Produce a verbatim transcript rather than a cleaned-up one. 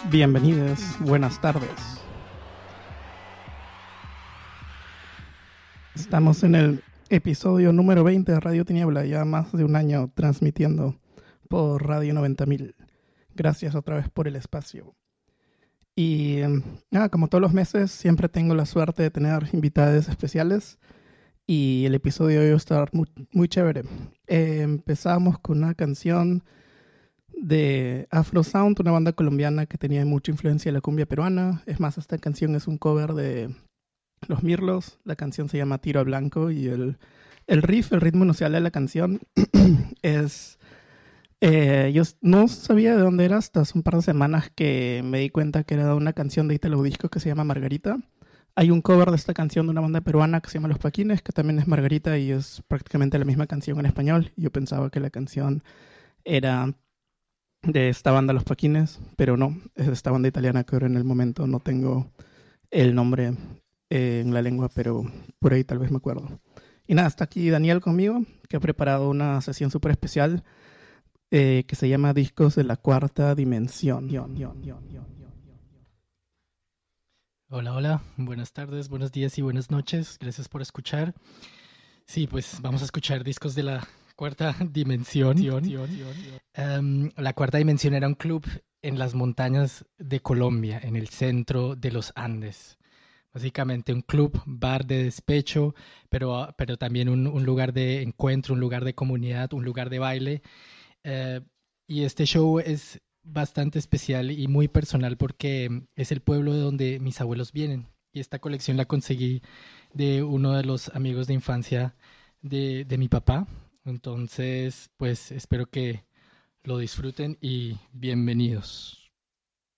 Bienvenidos, buenas tardes. Estamos en el episodio número veinte de Radio Tiniebla, ya más de un año transmitiendo por Radio noventa mil. Gracias otra vez por el espacio. Y nada, como todos los meses, siempre tengo la suerte de tener invitados especiales y el episodio de hoy va a estar muy, muy chévere. Eh, empezamos con una canción de Afro Sound, una banda colombiana que tenía mucha influencia de la cumbia peruana. Es más, esta canción es un cover de Los Mirlos. La canción se llama Tiro al Blanco y el, el riff, el ritmo inicial de la canción es... Eh, yo no sabía de dónde era hasta hace un par de semanas que me di cuenta que era una canción de Italo Disco que se llama Margarita. Hay un cover de esta canción de una banda peruana que se llama Los Paquines, que también es Margarita y es prácticamente la misma canción en español. Yo pensaba que la canción era de esta banda Los Paquines, pero no, es de esta banda italiana que ahora en el momento no tengo el nombre eh, en la lengua, pero por ahí tal vez me acuerdo. Y nada, está aquí Daniel conmigo, que ha preparado una sesión súper especial eh, que se llama Discos de la Cuarta Dimensión. Hola, hola, buenas tardes, buenos días y buenas noches, gracias por escuchar. Sí, pues vamos a escuchar discos de la Cuarta Dimensión. Um, la Cuarta Dimensión era un club en las montañas de Colombia, en el centro de los Andes. Básicamente un club, bar de despecho, pero, pero también un, un lugar de encuentro, un lugar de comunidad, un lugar de baile. Uh, y este show es bastante especial y muy personal porque es el pueblo de donde mis abuelos vienen. Y esta colección la conseguí de uno de los amigos de infancia de, de mi papá. Entonces, pues espero que lo disfruten y bienvenidos.